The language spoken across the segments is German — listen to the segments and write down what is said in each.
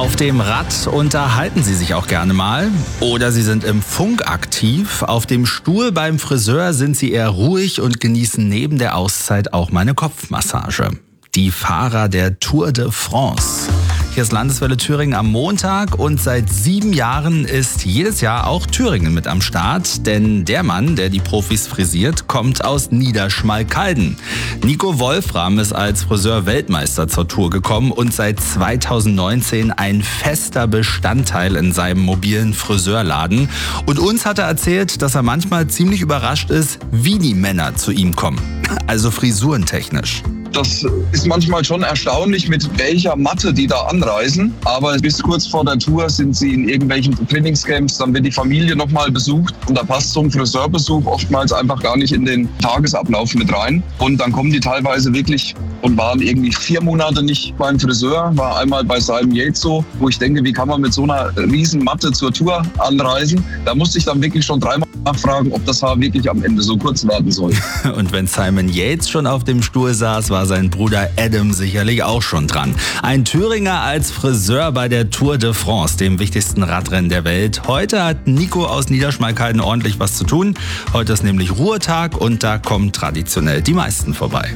Auf dem Rad unterhalten Sie sich auch gerne mal oder Sie sind im Funk aktiv. Auf dem Stuhl beim Friseur sind Sie eher ruhig und genießen neben der Auszeit auch mal eine Kopfmassage. Die Fahrer der Tour de France. Hier ist Landeswelle Thüringen am Montag und seit 7 Jahren ist jedes Jahr auch Thüringen mit am Start. Denn der Mann, der die Profis frisiert, kommt aus Niederschmalkalden. Nico Wolfram ist als Friseur-Weltmeister zur Tour gekommen und seit 2019 ein fester Bestandteil in seinem mobilen Friseurladen. Und uns hat er erzählt, dass er manchmal ziemlich überrascht ist, wie die Männer zu ihm kommen. Also frisurentechnisch. Das ist manchmal schon erstaunlich, mit welcher Matte die da anreisen. Aber bis kurz vor der Tour sind sie in irgendwelchen Trainingscamps, dann wird die Familie nochmal besucht. Und da passt so ein Friseurbesuch oftmals einfach gar nicht in den Tagesablauf mit rein. Und dann kommen die teilweise wirklich und waren irgendwie 4 Monate nicht beim Friseur. War einmal bei Simon Yates so, wo ich denke, wie kann man mit so einer riesen Matte zur Tour anreisen? Da musste ich dann wirklich schon 3-mal nachfragen, ob das Haar wirklich am Ende so kurz werden soll. Und wenn Simon Yates schon auf dem Stuhl saß, war sein Bruder Adam sicherlich auch schon dran. Ein Thüringer als Friseur bei der Tour de France, dem wichtigsten Radrennen der Welt. Heute hat Nico aus Niederschmalkalden ordentlich was zu tun. Heute ist nämlich Ruhetag und da kommen traditionell die meisten vorbei.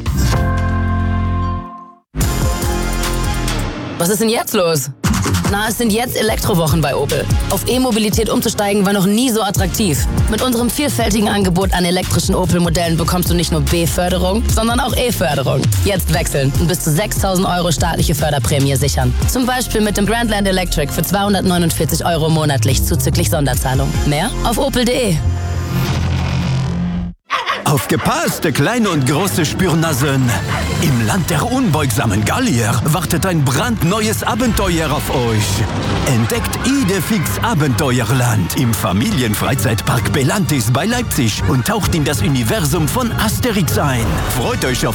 Was ist denn jetzt los? Na, es sind jetzt Elektrowochen bei Opel. Auf E-Mobilität umzusteigen war noch nie so attraktiv. Mit unserem vielfältigen Angebot an elektrischen Opel-Modellen bekommst du nicht nur B-Förderung, sondern auch E-Förderung. Jetzt wechseln und bis zu 6.000 € staatliche Förderprämie sichern. Zum Beispiel mit dem Grandland Electric für 249 € monatlich zuzüglich Sonderzahlung. Mehr auf opel.de. Aufgepasst, kleine und große Spürnasen! Im Land der unbeugsamen Gallier wartet ein brandneues Abenteuer auf euch. Entdeckt Idefix Abenteuerland im Familienfreizeitpark Belantis bei Leipzig und taucht in das Universum von Asterix ein. Freut euch auf